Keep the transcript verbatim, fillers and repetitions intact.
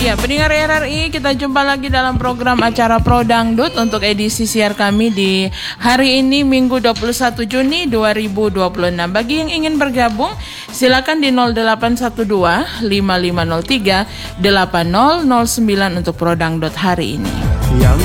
Ya, pendengar R R I, kita jumpa lagi dalam program acara Pro Dangdut untuk edisi siar kami di hari ini Minggu dua puluh satu Juni dua ribu dua puluh enam. Bagi yang ingin bergabung, silakan di nol delapan satu dua lima lima nol tiga delapan nol nol sembilan untuk Pro Dangdut hari ini. Yang